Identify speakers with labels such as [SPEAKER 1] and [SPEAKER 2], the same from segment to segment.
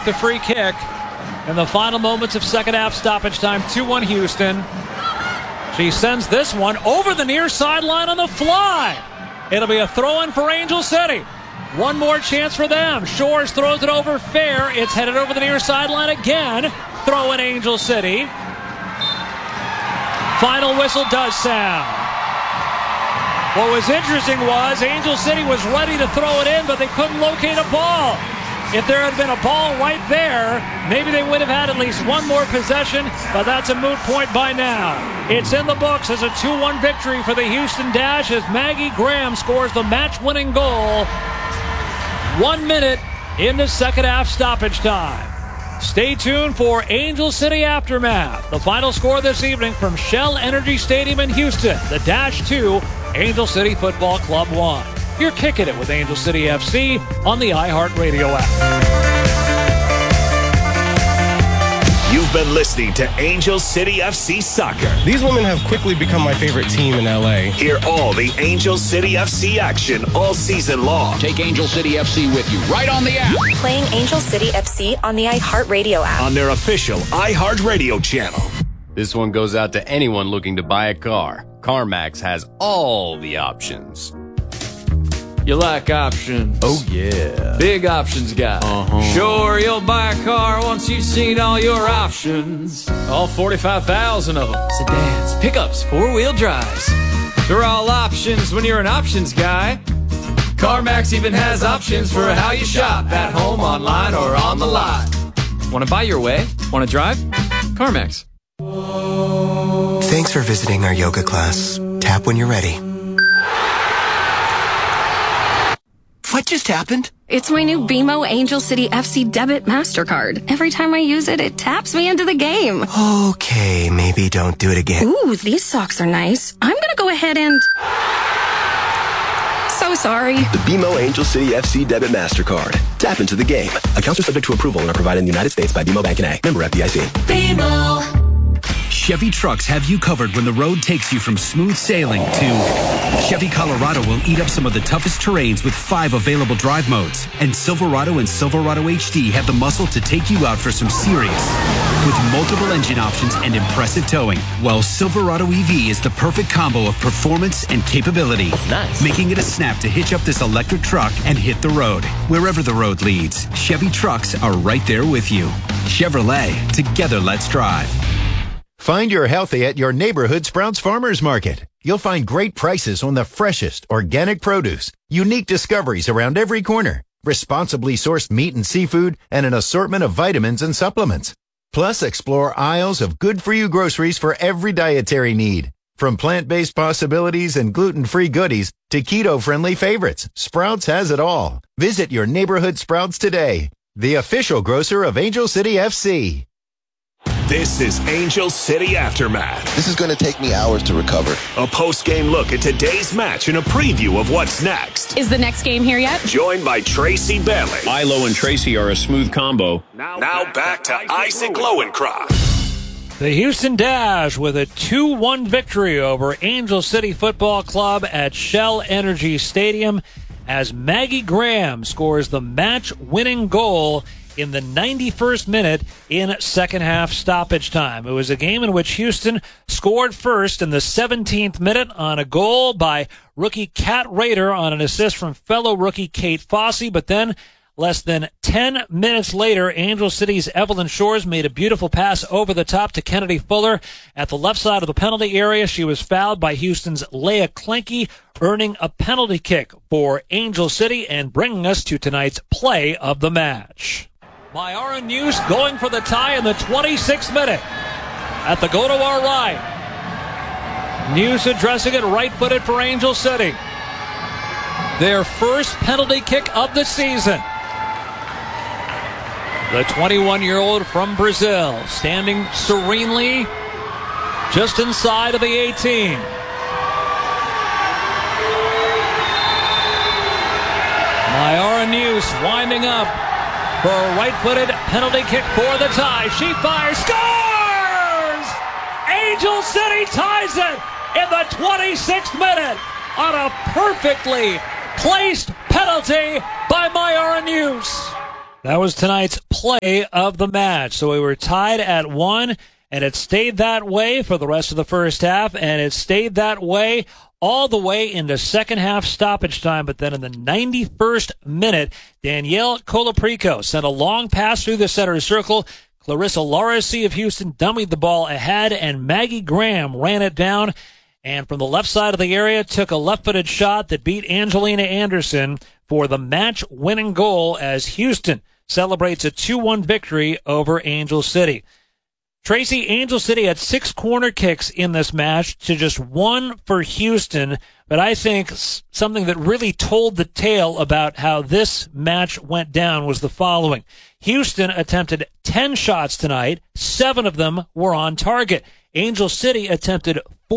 [SPEAKER 1] took the free kick in the final moments of second half stoppage time. 2-1 Houston. She sends this one over the near sideline on the fly. It'll be a throw-in for Angel City. One more chance for them. Shores throws it over fair. It's headed over the near sideline again. Throw in Angel City. Final whistle does sound. What was interesting was Angel City was ready to throw it in, but they couldn't locate a ball. If there had been a ball right there, maybe they would have had at least one more possession, but that's a moot point by now. It's in the books as a 2-1 victory for the Houston Dash as Maggie Graham scores the match-winning goal 1 minute into second half stoppage time. Stay tuned for Angel City Aftermath. The final score this evening from Shell Energy Stadium in Houston. The Dash 2, Angel City Football Club 1. You're kicking it with Angel City FC on the iHeartRadio app.
[SPEAKER 2] You've been listening to Angel City FC Soccer.
[SPEAKER 3] These women have quickly become my favorite team in LA.
[SPEAKER 2] Hear all the Angel City FC action all season long.
[SPEAKER 4] Take Angel City FC with you right on the app.
[SPEAKER 5] Playing Angel City FC on the iHeartRadio app.
[SPEAKER 2] On their official iHeartRadio channel.
[SPEAKER 6] This one goes out to anyone looking to buy a car. CarMax has all the options.
[SPEAKER 7] You like options?
[SPEAKER 6] Oh, yeah.
[SPEAKER 7] Big options guy. Sure, you'll buy a car once you've seen all your options. All 45,000 of them. Sedans, pickups, four-wheel drives. They're all options when you're an options guy. CarMax even has options for how you shop. At home, online, or on the lot. Want to buy your way? Want to drive? CarMax.
[SPEAKER 8] Thanks for visiting our yoga class. Tap when you're ready. What just happened?
[SPEAKER 9] It's my new BMO Angel City FC debit MasterCard. Every time I use it, it taps me into the game.
[SPEAKER 8] Okay, maybe don't do it again.
[SPEAKER 9] Ooh, these socks are nice. I'm gonna go ahead and... So sorry.
[SPEAKER 10] The BMO Angel City FC debit MasterCard. Tap into the game. Accounts are subject to approval and are provided in the United States by BMO Bank N.A. Member FDIC.
[SPEAKER 9] BMO.
[SPEAKER 11] Chevy Trucks have you covered when the road takes you from smooth sailing to Chevy Colorado will eat up some of the toughest terrains with 5 available drive modes. And Silverado and Silverado HD have the muscle to take you out for some serious. With multiple engine options and impressive towing. Well, Silverado EV is the perfect combo of performance and capability.
[SPEAKER 12] Nice.
[SPEAKER 11] Making it a snap to hitch up this electric truck and hit the road. Wherever the road leads, Chevy Trucks are right there with you. Chevrolet, together let's drive.
[SPEAKER 13] Find your healthy at your neighborhood Sprouts Farmers Market. You'll find great prices on the freshest organic produce, unique discoveries around every corner, responsibly sourced meat and seafood, and an assortment of vitamins and supplements. Plus, explore aisles of good-for-you groceries for every dietary need. From plant-based possibilities and gluten-free goodies to keto-friendly favorites, Sprouts has it all. Visit your neighborhood Sprouts today, the official grocer of Angel City FC.
[SPEAKER 2] This is Angel City Aftermath.
[SPEAKER 14] This is going to take me hours to recover.
[SPEAKER 2] A post-game look at today's match and a preview of what's next.
[SPEAKER 15] Is the next game here yet?
[SPEAKER 2] Joined by Tracy Bailey.
[SPEAKER 16] Ilo and Tracy are a smooth combo.
[SPEAKER 2] Now back to Isaac Lowencroft.
[SPEAKER 1] The Houston Dash with a 2-1 victory over Angel City Football Club at Shell Energy Stadium as Maggie Graham scores the match-winning goal in the 91st minute in second half stoppage time. It was a game in which Houston scored first in the 17th minute on a goal by rookie Kat Rader on an assist from fellow rookie Kate Fossey, but then less than 10 minutes later, Angel City's Evelyn Shores made a beautiful pass over the top to Kennedy Fuller at the left side of the penalty area. She was fouled by Houston's Leah Klenke, earning a penalty kick for Angel City and bringing us to tonight's play of the match. Myara News going for the tie in the 26th minute at the go to our right. News addressing it right-footed for Angel City. Their first penalty kick of the season. The 21-year-old from Brazil standing serenely just inside of the 18. Myara News winding up for a right-footed penalty kick for the tie. She fires, scores! Angel City ties it in the 26th minute on a perfectly placed penalty by Myara News. That was tonight's play of the match. So we were tied at 1, and it stayed that way for the rest of the first half, and it stayed that way all the way into second half stoppage time. But then in the 91st minute, Danielle Colaprico sent a long pass through the center circle. Clarissa Laracy of Houston dummied the ball ahead, and Maggie Graham ran it down. And from the left side of the area, took a left-footed shot that beat Angelina Anderson for the match-winning goal as Houston celebrates a 2-1 victory over Angel City. Tracy, Angel City had 6 corner kicks in this match to just 1 for Houston, but I think something that really told the tale about how this match went down was the following. Houston attempted 10 shots tonight. 7 of them were on target. Angel City attempted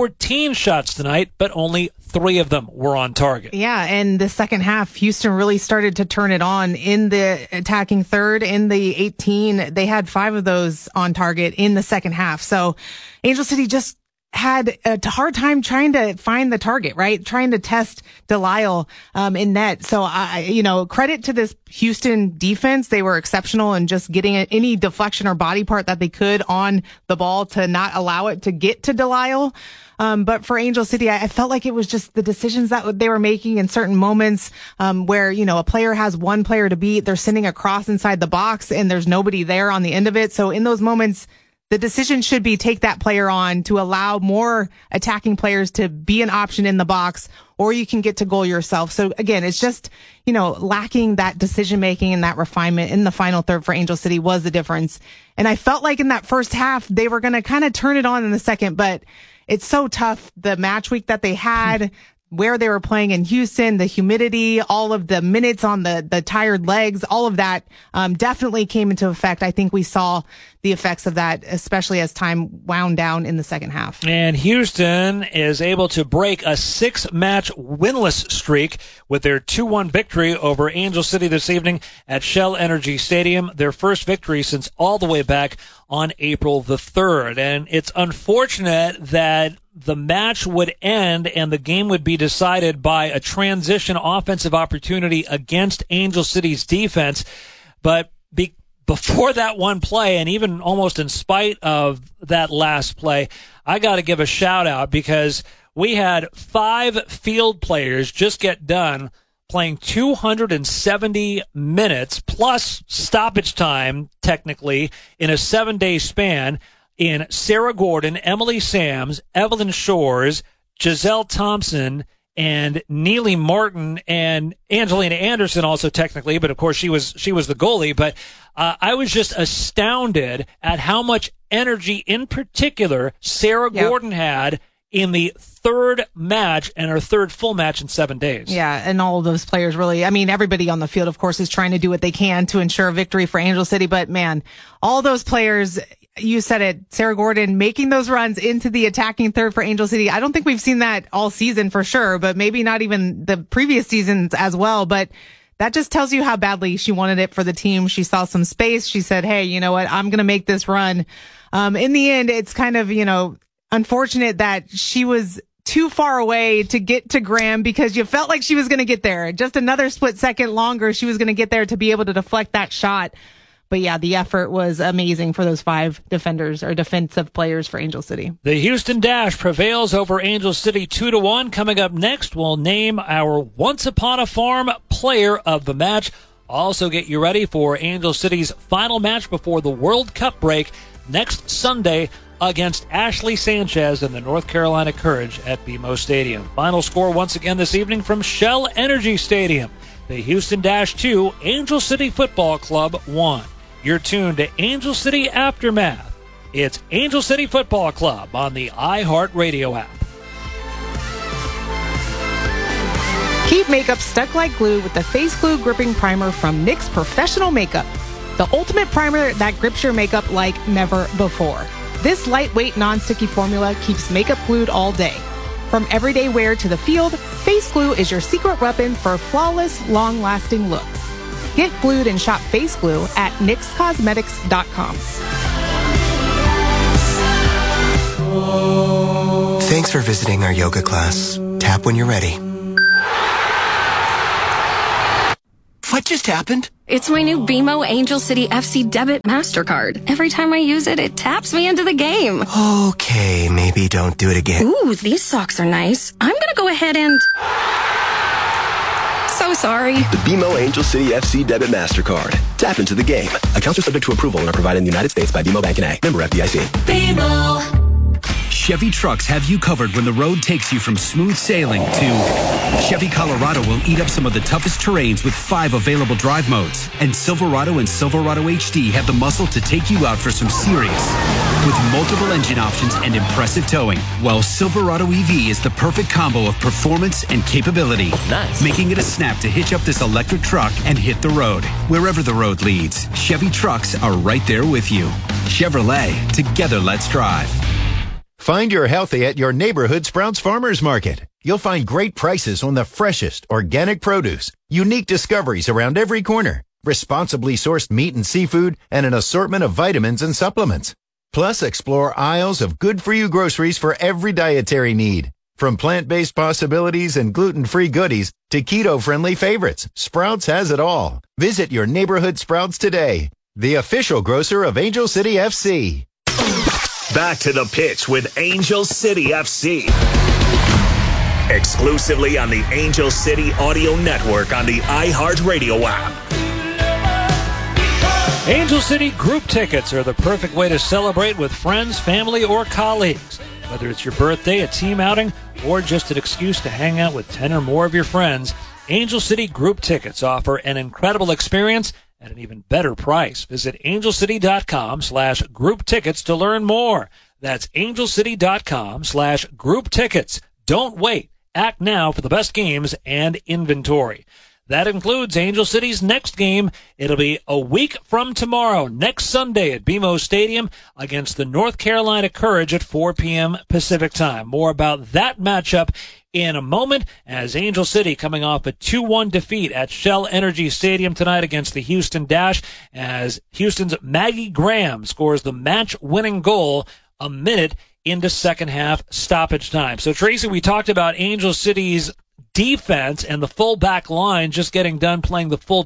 [SPEAKER 1] 14 shots tonight, but only 3 of them were on target.
[SPEAKER 12] Yeah, and the second half, Houston really started to turn it on in the attacking third. In the 18, they had 5 of those on target in the second half. So Angel City just had a hard time trying to find the target, right? Trying to test Delisle in net. So credit to this Houston defense. They were exceptional in just getting any deflection or body part that they could on the ball to not allow it to get to Delisle. But for Angel City, I felt like it was just the decisions that they were making in certain moments, where, a player has one player to beat. They're sending a cross inside the box and there's nobody there on the end of it. So in those moments, the decision should be take that player on to allow more attacking players to be an option in the box, or you can get to goal yourself. So again, it's just, lacking that decision making and that refinement in the final third for Angel City was the difference. And I felt like in that first half, they were going to kind of turn it on in the second, but it's so tough. The match week that they had, where they were playing in Houston, the humidity, all of the minutes on the tired legs, all of that definitely came into effect. I think we saw the effects of that, especially as time wound down in the second half.
[SPEAKER 1] And Houston is able to break a 6-match winless streak with their 2-1 victory over Angel City this evening at Shell Energy Stadium, their first victory since all the way back on April the 3rd. And it's unfortunate that the match would end and the game would be decided by a transition offensive opportunity against Angel City's defense. But before that one play, and even almost in spite of that last play, I got to give a shout out because we had 5 field players just get done playing 270 minutes plus stoppage time, technically, in a 7-day span in Sarah Gordon, Emily Sams, Evelyn Shores, Giselle Thompson, and Neely Martin, and Angelina Anderson also technically, but of course she was the goalie. But I was just astounded at how much energy, in particular, Sarah Gordon had in the third match and her third full match in 7 days.
[SPEAKER 12] Yeah, and all of those players really, everybody on the field, of course, is trying to do what they can to ensure a victory for Angel City. But man, all those players, you said it, Sarah Gordon making those runs into the attacking third for Angel City. I don't think we've seen that all season for sure, but maybe not even the previous seasons as well. But that just tells you how badly she wanted it for the team. She saw some space. She said, hey, you know what? I'm going to make this run. In the end, it's kind of, unfortunate that she was too far away to get to Graham because you felt like she was going to get there. Just another split second longer, she was going to get there to be able to deflect that shot. But yeah, the effort was amazing for those 5 defenders or defensive players for Angel City.
[SPEAKER 1] The Houston Dash prevails over Angel City 2-1. Coming up next, we'll name our Once Upon a Farm player of the match. Also get you ready for Angel City's final match before the World Cup break next Sunday against Ashley Sanchez and the North Carolina Courage at BMO Stadium. Final score once again this evening from Shell Energy Stadium. The Houston Dash 2, Angel City Football Club 1. You're tuned to Angel City Aftermath. It's Angel City Football Club on the iHeartRadio app.
[SPEAKER 12] Keep makeup stuck like glue with the Face Glue Gripping Primer from NYX Professional Makeup. The ultimate primer that grips your makeup like never before. This lightweight, non-sticky formula keeps makeup glued all day. From everyday wear to the field, Face Glue is your secret weapon for flawless, long-lasting looks. Get glued and shop Face Glue at NYXCosmetics.com.
[SPEAKER 8] Thanks for visiting our yoga class. Tap when you're ready. What just happened?
[SPEAKER 9] It's my new BMO Angel City FC Debit MasterCard. Every time I use it, it taps me into the game.
[SPEAKER 8] Okay, maybe don't do it again.
[SPEAKER 9] Ooh, these socks are nice. I'm gonna go ahead and... So sorry.
[SPEAKER 10] The BMO Angel City FC Debit MasterCard. Tap into the game. Accounts are subject to approval and are provided in the United States by BMO Bank N.A. Member FDIC.
[SPEAKER 11] BMO. Chevy Trucks have you covered when the road takes you from smooth sailing to Chevy Colorado will eat up some of the toughest terrains with 5 available drive modes. And Silverado and Silverado HD have the muscle to take you out for some serious. With multiple engine options and impressive towing, while Silverado EV is the perfect combo of performance and capability. Nice. Making it a snap to hitch up this electric truck and hit the road. Wherever the road leads, Chevy Trucks are right there with you. Chevrolet, together let's drive.
[SPEAKER 13] Find your healthy at your neighborhood Sprouts Farmers Market. You'll find great prices on the freshest organic produce, unique discoveries around every corner, responsibly sourced meat and seafood, and an assortment of vitamins and supplements. Plus, explore aisles of good-for-you groceries for every dietary need. From plant-based possibilities and gluten-free goodies to keto-friendly favorites, Sprouts has it all. Visit your neighborhood Sprouts today, the official grocer of Angel City FC.
[SPEAKER 2] Back to the pitch with Angel City FC. Exclusively on the Angel City Audio Network on the iHeartRadio app.
[SPEAKER 1] Angel City group tickets are the perfect way to celebrate with friends, family, or colleagues. Whether it's your birthday, a team outing, or just an excuse to hang out with 10 or more of your friends, Angel City group tickets offer an incredible experience at an even better price. Visit angelcity.com/group tickets to learn more. That's angelcity.com/group tickets. Don't wait. Act now for the best games and inventory. That includes Angel City's next game. It'll be a week from tomorrow, next Sunday at BMO Stadium against the North Carolina Courage at 4 p.m. Pacific time. More about that matchup in a moment, as Angel City coming off a 2-1 defeat at Shell Energy Stadium tonight against the Houston Dash, as Houston's Maggie Graham scores the match-winning goal a minute into second half stoppage time. So, Tracy, we talked about Angel City's defense and the full back line just getting done playing the full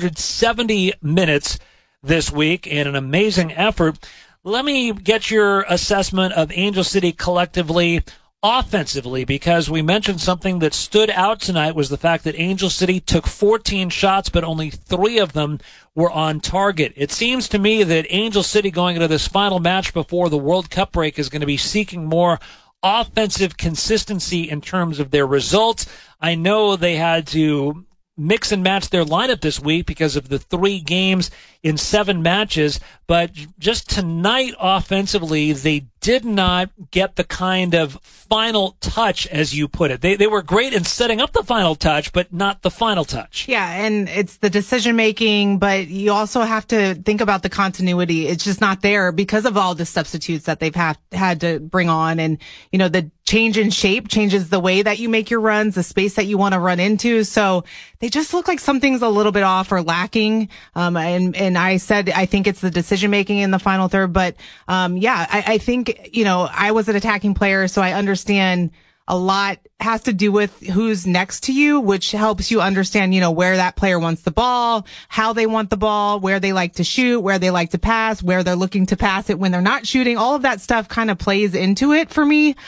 [SPEAKER 1] 270 minutes this week in an amazing effort. Let me get your assessment of Angel City collectively offensively, because we mentioned something that stood out tonight was the fact that Angel City took 14 shots, but only 3 of them were on target. It seems to me that Angel City going into this final match before the World Cup break is going to be seeking more offensive consistency in terms of their results. I know they had to mix and match their lineup this week because of the 3 games in 7 matches, but just tonight offensively, they did not get the kind of final touch, as you put it. They were great in setting up the final touch, but not the final touch.
[SPEAKER 12] Yeah, and it's the decision making, but you also have to think about the continuity. It's just not there because of all the substitutes that they've had to bring on. And, you know, the change in shape changes the way that you make your runs, the space that you want to run into. So they just look like something's a little bit off or lacking. And I said, I think it's the decision making in the final third. But, I think, you know, I was an attacking player, so I understand a lot has to do with who's next to you, which helps you understand, you know, where that player wants the ball, how they want the ball, where they like to shoot, where they like to pass, where they're looking to pass it when they're not shooting. All of that stuff kind of plays into it for me.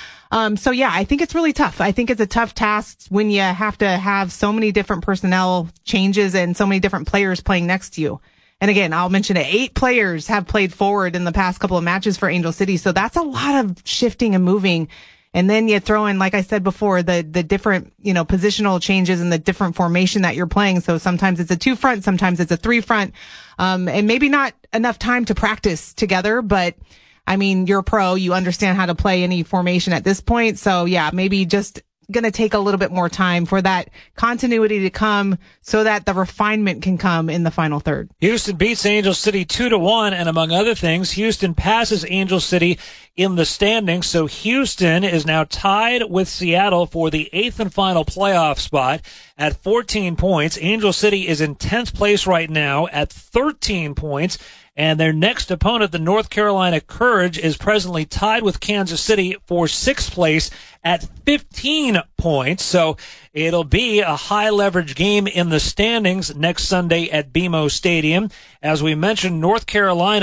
[SPEAKER 12] I think it's really tough. I think it's a tough task when you have to have so many different personnel changes and so many different players playing next to you. And again, I'll mention it. 8 players have played forward in the past couple of matches for Angel City. So that's a lot of shifting and moving. And then you throw in, like I said before, the different, you know, positional changes and the different formation that you're playing. So sometimes it's a 2 front, sometimes it's a 3 front. And maybe not enough time to practice together, but I mean, you're a pro, you understand how to play any formation at this point. So yeah, maybe just going to take a little bit more time for that continuity to come so that the refinement can come in the final third.
[SPEAKER 1] Houston beats Angel City 2-1, and among other things, Houston passes Angel City in the standings. So Houston is now tied with Seattle for the 8th and final playoff spot at 14 points. Angel City is in 10th place right now at 13 points. And their next opponent, the North Carolina Courage, is presently tied with Kansas City for 6th place at 15 points. So it'll be a high leverage game in the standings next Sunday at BMO Stadium. As we mentioned, North Carolina